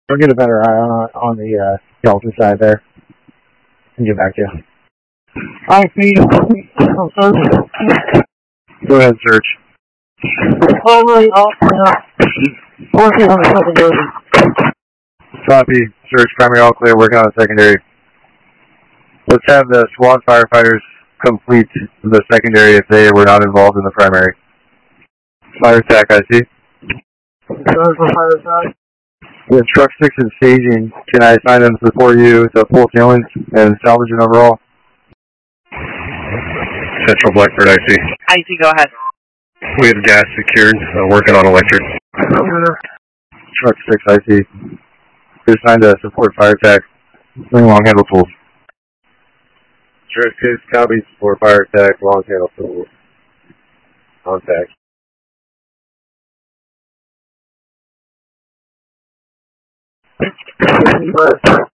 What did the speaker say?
We'll get a better eye on the Delta side there and get back to you. I see. Go ahead, search. Primary off now. Working on the secondary. Copy. Search primary all clear. Working on the secondary. Let's have the SWAT firefighters complete the secondary if they were not involved in the primary. Fire attack, I see. Fire attack. With truck 6 and staging, can I assign them to support you to full tailings and salvaging overall? Central Blackbird, I see. I see, go ahead. We have gas secured, working on electric. Truck 6, I see. You're assigned to support fire attack. Bring long handle tools. Truck 6, copy, support fire attack, long handle tools. Contact.